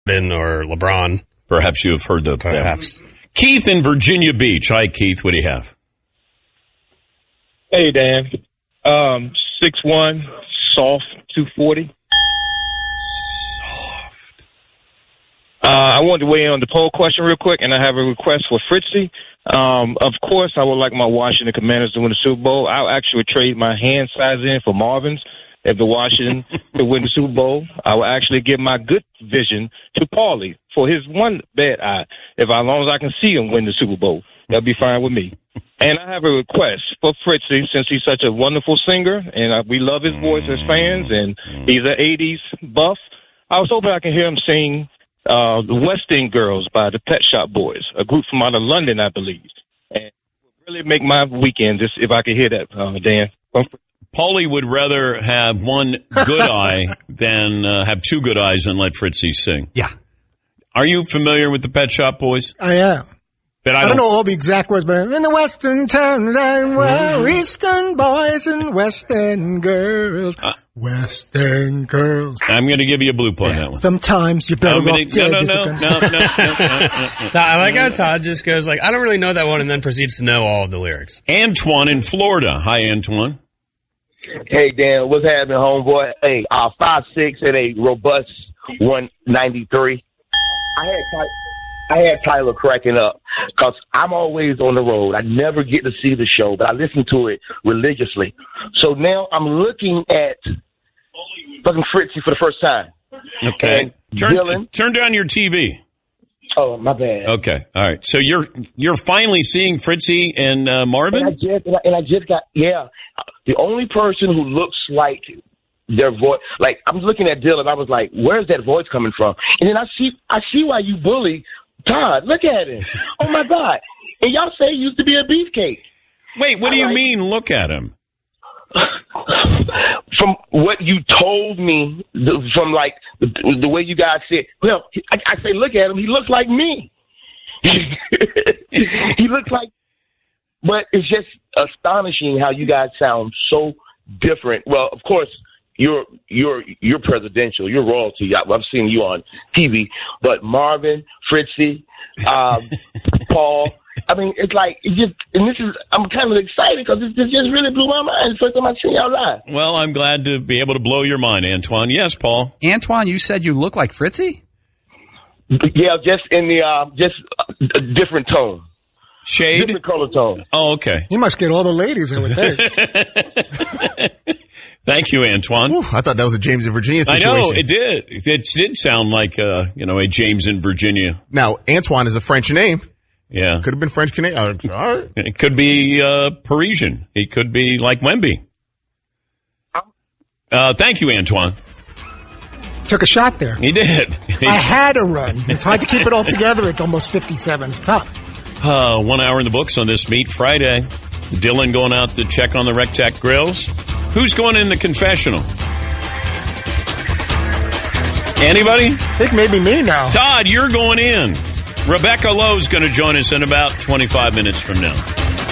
or LeBron. Perhaps you have heard of them. Perhaps. Keith in Virginia Beach. Hi, Keith. What do you have? Hey, Dan. 6'1", soft, 240. Soft. I wanted to weigh in on the poll question real quick, and I have a request for Fritzy. Of course, I would like my Washington Commanders to win the Super Bowl. I'll actually trade my hand size in for Marvin's if the Washington to win the Super Bowl. I will actually give my good vision to Paulie for his one bad eye. As long as I can see him win the Super Bowl, that'll be fine with me. And I have a request for Fritzy, since he's such a wonderful singer, and we love his voice as fans, and he's an 80s buff. I was hoping I could hear him sing the West End Girls by the Pet Shop Boys, a group from out of London, I believe. And it would really make my weekend if I could hear that, Dan. Paulie would rather have one good eye than have two good eyes and let Fritzy sing. Yeah. Are you familiar with the Pet Shop Boys? I am. But I don't know all the exact words, but in the Western town, Eastern boys and Western girls. Western girls. I'm going to give you a bloop on that one. Sometimes you're better off dead. No. I like how Todd just goes like, I don't really know that one, and then proceeds to know all of the lyrics. Antoine in Florida. Hi, Antoine. Hey, Dan, what's happening, homeboy? Hey, 5'6" and a robust 193. I had Tyler cracking up because I'm always on the road. I never get to see the show, but I listen to it religiously. So now I'm looking at fucking Fritzy for the first time. Okay. Turn down your TV. Oh, my bad. Okay. All right. So you're finally seeing Fritzy and Marvin? And I just got, the only person who looks like their voice, like I was looking at Dylan, I was like, where's that voice coming from? And then I see why you bully Todd. Look at him. Oh my God. And y'all say he used to be a beefcake. Wait, what do you mean look at him? From what you told me, from like the way you guys said, well, I say look at him, he looks like me. He looks like, but it's just astonishing how you guys sound so different. Well, of course, you're presidential, you're royalty. I've seen you on TV, but Marvin, Fritzy, Paul. I mean, it's like I'm kind of excited because this just really blew my mind. It's the first time I've seen y'all live. Well, I'm glad to be able to blow your mind, Antoine. Yes, Paul. Antoine, you said you look like Fritzy? Yeah, just in the a different tone. Shade? Different color tone. Oh, okay. You must get all the ladies in with that. Thank you, Antoine. Ooh, I thought that was a James in Virginia situation. I know, it did. It did sound like, a James in Virginia. Now, Antoine is a French name. Yeah. Could have been French Canadian. All right. It could be Parisian. It could be like Wemby. Thank you, Antoine. Took a shot there. He did. I had a run. It's hard to keep it all together at almost 57. It's tough. 1 hour in the books on this Meat Friday. Dylan going out to check on the Rectac grills. Who's going in the confessional? Anybody? I think maybe me now. Todd, you're going in. Rebecca Lowe's going to join us in about 25 minutes from now.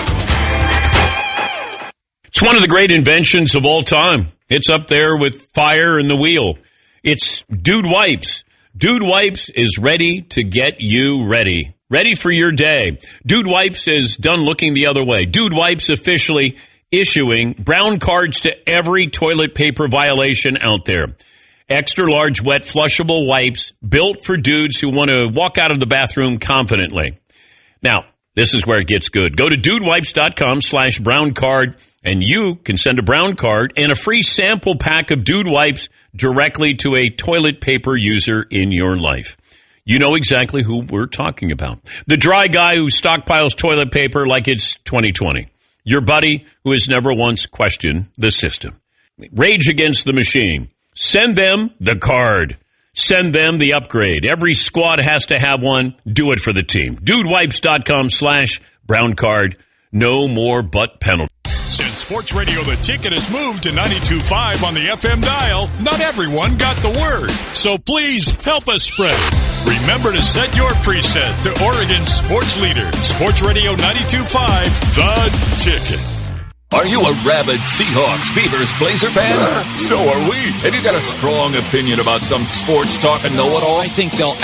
It's one of the great inventions of all time. It's up there with fire and the wheel. It's Dude Wipes. Dude Wipes is ready to get you ready. Ready for your day. Dude Wipes is done looking the other way. Dude Wipes officially issuing brown cards to every toilet paper violation out there. Extra large wet flushable wipes built for dudes who want to walk out of the bathroom confidently. Now, this is where it gets good. Go to dudewipes.com/brown card and you can send a brown card and a free sample pack of Dude Wipes directly to a toilet paper user in your life. You know exactly who we're talking about. The dry guy who stockpiles toilet paper like it's 2020. Your buddy who has never once questioned the system. Rage against the machine. Send them the card. Send them the upgrade. Every squad has to have one. Do it for the team. Dudewipes.com/brown card. No more butt penalty. Since Sports Radio The Ticket has moved to 92.5 on the FM dial, not everyone got the word. So please help us spread it. Remember to set your preset to Oregon's sports leader, Sports Radio 92.5, The Ticket. Are you a rabid Seahawks, Beavers, Blazer fan? So are we. Have you got a strong opinion about some sports talk and know-it-all? I think they'll